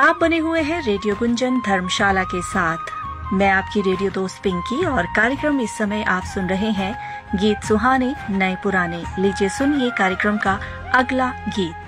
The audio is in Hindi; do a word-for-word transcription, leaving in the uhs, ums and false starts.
आप बने हुए हैं रेडियो गुंजन धर्मशाला के साथ। मैं आपकी रेडियो दोस्त पिंकी और कार्यक्रम इस समय आप सुन रहे हैं गीत सुहाने नए पुराने। लीजिए सुनिए कार्यक्रम का अगला गीत।